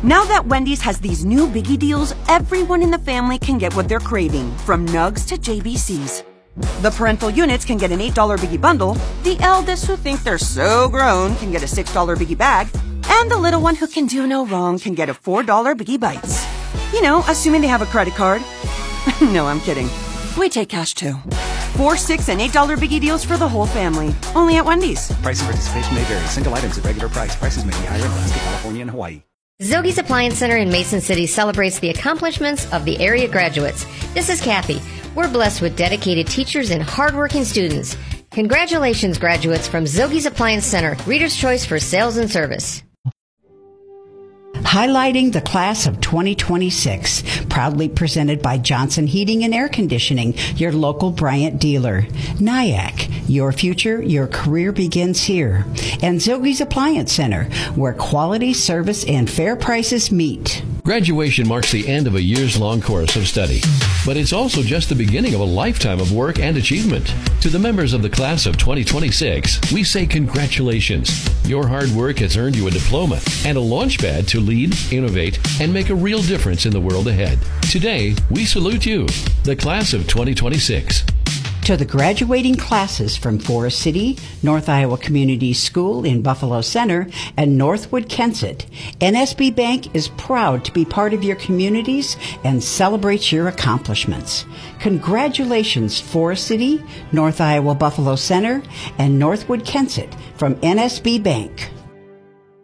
Now that Wendy's has these new biggie deals, everyone in the family can get what they're craving, from nugs to JBCs. The parental units can get an $8 biggie bundle, the eldest who think they're so grown can get a $6 biggie bag, and the little one who can do no wrong can get a $4 biggie bites. You know, assuming they have a credit card. No, I'm kidding. We take cash too. $4, $6, and $8 biggie deals for the whole family. Only at Wendy's. Price and participation may vary. Single items at regular price. Prices may be higher in Alaska, California, and Hawaii. Zogi's Appliance Center in Mason City celebrates the accomplishments of the area graduates. This is Kathy. We're blessed with dedicated teachers and hardworking students. Congratulations, graduates from Zogi's Appliance Center, Reader's Choice for Sales and Service. Highlighting the class of 2026, proudly presented by Johnson Heating and Air Conditioning, your local Bryant dealer. Nyack, your future, your career begins here. And Zogi's Appliance Center, where quality, service, and fair prices meet. Graduation marks the end of a years-long course of study, but it's also just the beginning of a lifetime of work and achievement. To the members of the class of 2026, we say congratulations. Your hard work has earned you a diploma and a launchpad to lead, innovate, and make a real difference in the world ahead. Today, we salute you, the class of 2026. To the graduating classes from Forest City, North Iowa Community School in Buffalo Center, and Northwood Kensett, NSB Bank is proud to be part of your communities and celebrates your accomplishments. Congratulations, Forest City, North Iowa Buffalo Center, and Northwood Kensett from NSB Bank.